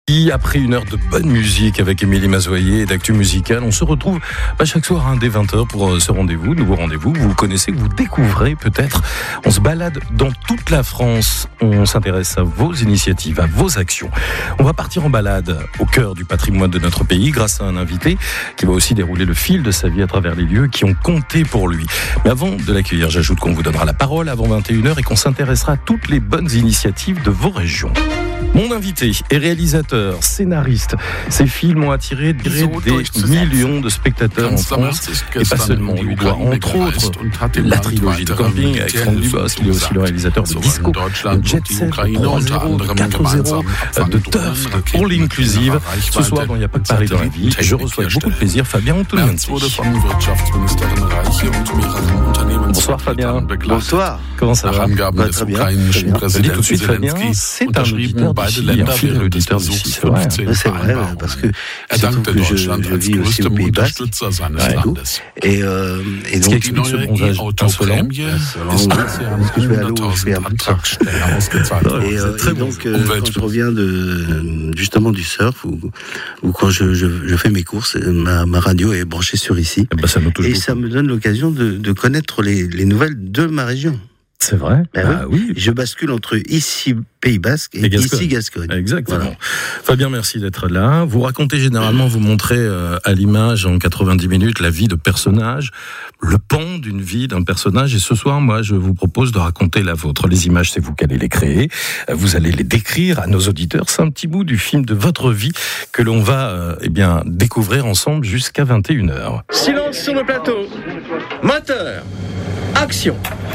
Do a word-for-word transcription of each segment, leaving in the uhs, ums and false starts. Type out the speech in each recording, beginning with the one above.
Après une heure de bonne musique avec Émilie Mazoyer et d'actu musicale, on se retrouve bah, chaque soir hein, dès vingt heures pour euh, ce rendez-vous, nouveau rendez-vous que vous connaissez, que vous découvrez peut-être. On se balade dans toute la France, on s'intéresse à vos initiatives, à vos actions. On va partir en balade au cœur du patrimoine de notre pays grâce à un invité qui va aussi dérouler le fil de sa vie à travers les lieux qui ont compté pour lui. Mais avant de l'accueillir, j'ajoute qu'on vous donnera la parole avant vingt et une heures et qu'on s'intéressera à toutes les bonnes initiatives de vos régions. Mon invité est réalisateur, scénariste. Ses films ont attiré des millions de spectateurs en France. Et pas seulement, on lui doit entre autres la trilogie de camping avec Franck Dubosc. Il est aussi le réalisateur de Disco, de Jet Set, de trois zéro, de quatre zéro, de Turf, de All Inclusive. Ce soir, dans Il n'y a pas que Paris dans la vie, je reçois avec beaucoup de plaisir Fabien Antonianzi. Bonsoir Fabien. Bonsoir. Comment ça va? Bah, Très bien. Je dis tout de suite Fabien, c'est un auditeur d'ici, un fidèle auditeur d'ici, c'est vrai. Ouais, c'est vrai, parce que surtout que je, je vis aussi au Pays Basque, et, euh, et donc, ce qui explique ce bronzage insolent. Parce que je vais à l'eau, je vais un peu tard. Et, euh, et donc, euh, quand je reviens de, justement du surf, ou, ou quand je, je, je fais mes courses, ma, ma radio est branchée sur ici. Bah, ça nous touche et beaucoup. ça me donne l'occasion de, de connaître les, les nouvelles de ma région. C'est vrai. Ben bah, oui. oui. Je bascule entre ici Pays Basque et, et Gascogne. ici Gascogne. Exactement. Voilà. Fabien, merci d'être là. Vous racontez généralement, vous montrez euh, à l'image en quatre-vingt-dix minutes la vie de personnages, le pan d'une vie d'un personnage. Et ce soir, moi, je vous propose de raconter la vôtre. Les images, c'est vous qui allez les créer. Vous allez les décrire à nos auditeurs. C'est un petit bout du film de votre vie que l'on va euh, eh bien découvrir ensemble jusqu'à vingt et une heures. Silence sur le plateau. Moteur. Action.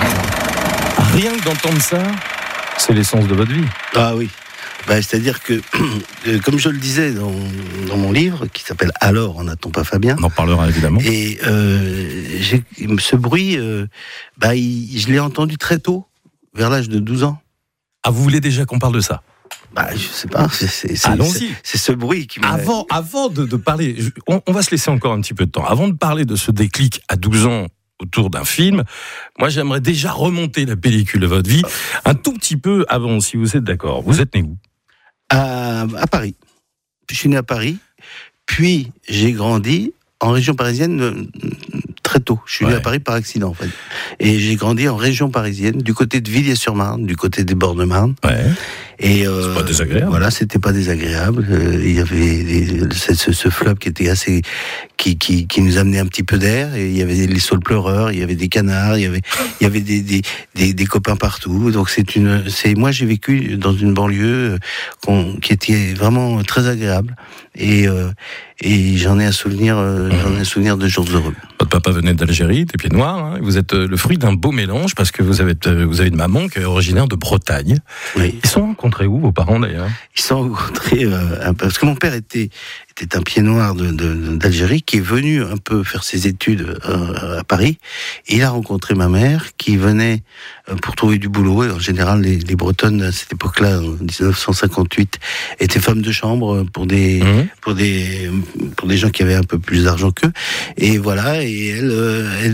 Rien que d'entendre ça, c'est l'essence de votre vie. Ah oui. Bah, c'est-à-dire que, comme je le disais dans, dans mon livre, qui s'appelle « Alors, en a-t-on pas Fabien ?» On en parlera évidemment. Et euh, j'ai, ce bruit, euh, bah, il, je l'ai entendu très tôt, vers l'âge de douze ans. Ah, vous voulez déjà qu'on parle de ça? Bah, je sais pas, c'est, c'est, c'est, Allons-y. c'est, c'est ce bruit qui m'a... Avant, avant de, de parler, on, on va se laisser encore un petit peu de temps. Avant de parler de ce déclic à douze ans, autour d'un film, moi j'aimerais déjà remonter la pellicule de votre vie un tout petit peu avant, si vous êtes d'accord. Vous êtes né où? à, à Paris. Je suis né à Paris, puis j'ai grandi en région parisienne très tôt. Je suis ouais. né à Paris par accident en fait. Et j'ai grandi en région parisienne, du côté de Villiers-sur-Marne, du côté des bords de Marne. Ouais. Et euh, c'est pas désagréable. Voilà, c'était pas désagréable. Euh, il y avait des, ce, ce fleuve qui était assez, qui, qui, qui nous amenait un petit peu d'air. Et il y avait les saules pleureurs, il y avait des canards, il y avait, il y avait des, des, des, des copains partout. Donc c'est une, c'est moi j'ai vécu dans une banlieue qu'on, qui était vraiment très agréable. Et euh, et j'en ai un souvenir, euh, mmh. j'en ai un souvenir de jours heureux. Votre papa venait d'Algérie, des pieds noirs. Hein, vous êtes le fruit d'un beau mélange parce que vous avez vous avez une maman qui est originaire de Bretagne. Oui. Ils sont rencontrés où vos parents d'ailleurs? Ils sont rencontrés euh, parce que mon père était était un pied noir de, de, d'Algérie qui est venu un peu faire ses études euh, à Paris. Et il a rencontré ma mère qui venait euh, pour trouver du boulot. Et en général, les, les Bretonnes à cette époque-là, en dix-neuf cent cinquante-huit, étaient femmes de chambre pour des mmh. pour des pour des gens qui avaient un peu plus d'argent qu'eux. Et voilà. Et elle, euh, elle